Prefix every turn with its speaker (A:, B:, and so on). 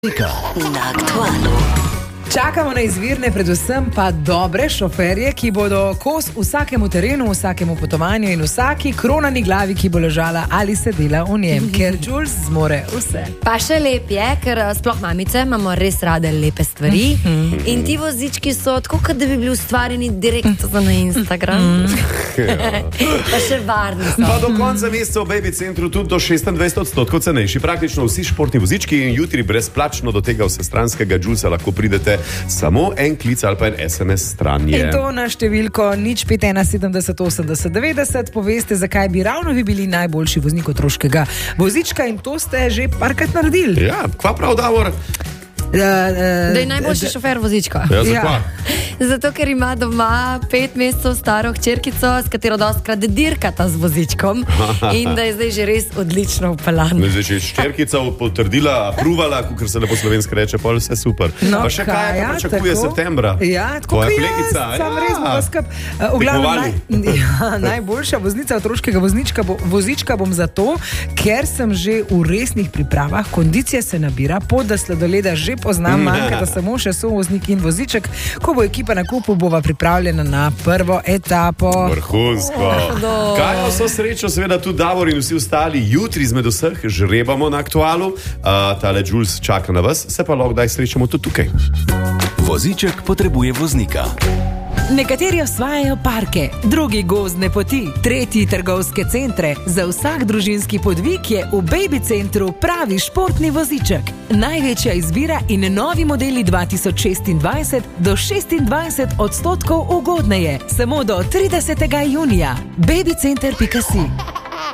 A: Na Aktualu.
B: Čakamo na izvirne, predvsem pa dobre šoferje, ki bodo kos vsakemu terenu, vsakemu potovanju in vsaki kronani glavi, ki bo ležala ali sedela v njem, ker Jules zmore vse.
C: Pa še lep je, ker sploh mamice imamo res rade lepe stvari in ti vozički so tako, kot da bi bili ustvarjeni direkt na Instagram. Pa še varni so.
D: Pa do konca meseca v Baby Centru tudi do 26% cenejši. Praktično vsi športni vozički in jutri brezplačno do tega vsestranskega Julesa lahko pridete. Samo en klic ali pa en SMS stran je.
B: In to na številko 0571 80 90 poveste, zakaj bi ravno vi bili najboljši voznik otroškega vozička, in to ste že parkrat naredili.
D: Ja, kva prav, Davor?
C: Da je najboljši šofer vozička.
D: Ja, zakaj?
C: Zato, ker ima doma 5 mesecev staro hčerkico, s katero dostkrat dirkata z vozičkom in da je zdaj že res odlično vpeljan.
D: Zdaj, če je hčerkica potrdila, apruvala, kot se lepo slovensko reče, pol vse super.
B: No,
D: pa še kaj pa pričakuje septembra?
B: Ja, tako
D: tvoja
B: kot
D: kolegica.
B: jaz, sam res bo skrb. V glavnem, najboljša voznica otroškega vozička bom zato, ker sem že v resnih pripravah, kondicija se nabira, pot do sladoleda že poznam, manjkata samo še sovoznik in voziček. Ko bo ekipa na kupu, bova pripravljena na prvo etapo.
D: Vrhunsko. Kaj je vso srečo, seveda tudi Davor in vsi ostali, jutri izmed vseh žrebamo na Aktualu. Tale Jules čaka na vas, se pa lahko daj srečamo tudi tukaj.
A: Voziček potrebuje voznika.
B: Nekateri osvajajo parke, drugi gozdne poti, tretji trgovske centre. Za vsak družinski podvig je v Baby Centru pravi športni voziček. Največja izbira in novi modeli 2026 do 26% ugodneje. Samo do 30. junija. babycenter.si